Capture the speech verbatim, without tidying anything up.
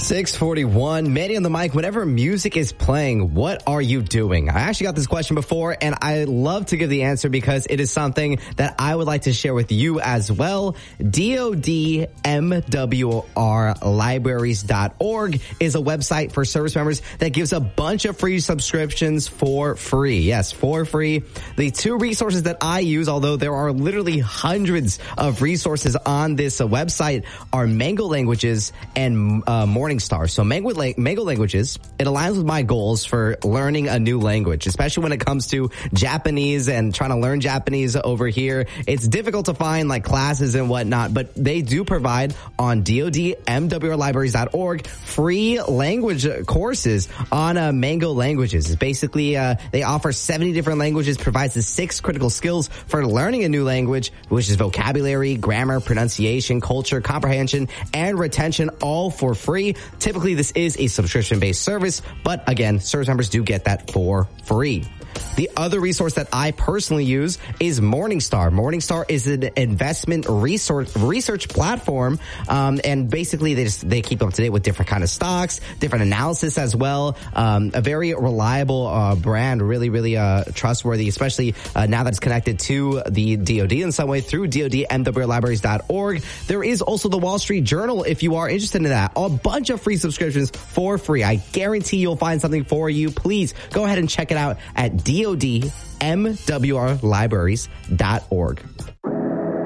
six forty-one, Manny on the mic. Whenever music is playing, what are you doing? I actually got this question before, and I love to give the answer because it is something that I would like to share with you as well. D O D M W R libraries dot org is a website for service members that gives a bunch of free subscriptions for free. Yes, for free. The two resources that I use, although there are literally hundreds of resources on this uh, website, are Mango Languages and uh, Morningstar. So Mango, Mango Languages, it aligns with my goals for learning a new language, especially when it comes to Japanese and trying to learn Japanese over here. It's difficult to find like classes and whatnot, but they do provide on D O D M W R libraries dot org free language courses on uh, Mango Languages. It's basically, uh, they offer seventy different languages, provides the six critical skills for learning a new language, which is vocabulary, grammar, pronunciation, culture, comprehension, and retention, all for free. Typically, this is a subscription-based service, but again, service members do get that for free. The other resource that I personally use is Morningstar. Morningstar is an investment research research platform, um, and basically they just, they keep up to date with different kind of stocks, different analysis as well. Um, a very reliable uh, brand, really, really uh, trustworthy, especially uh, now that it's connected to the D O D in some way through D O D M W R libraries dot org. There is also the Wall Street Journal if you are interested in that. A bunch of free subscriptions for free. I guarantee you'll find something for you. Please go ahead and check it out at D O D M W R libraries dot org.